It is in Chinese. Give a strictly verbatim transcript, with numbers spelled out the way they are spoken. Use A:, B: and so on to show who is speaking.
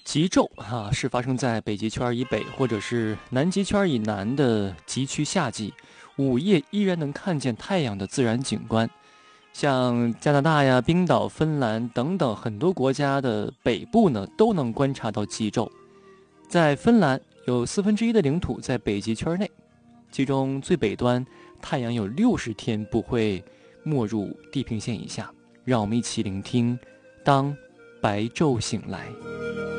A: 极昼啊，是发生在北极圈以北或者是南极圈以南的极区夏季，午夜依然能看见太阳的自然景观。像加拿大呀、冰岛、芬兰等等很多国家的北部呢，都能观察到极昼。在芬兰，有四分之一的领土在北极圈内，其中最北端太阳有六十天不会没入地平线以下。让我们一起聆听，当白昼醒来。